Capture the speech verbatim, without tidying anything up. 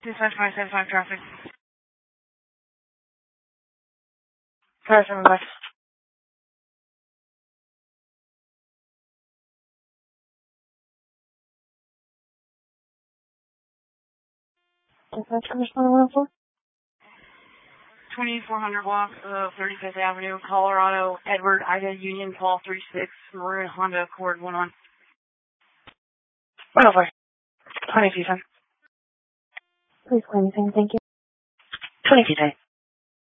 Dispatch five seven five traffic. five seven five. Dispatch responding one oh four. twenty-four hundred block of thirty-fifth Avenue, Colorado, Edward, Ida, Union, Paul, three six, Maroon, Honda Accord, one one. one oh four. twenty-two ten. Please claim anything, thank you. twenty-two ten.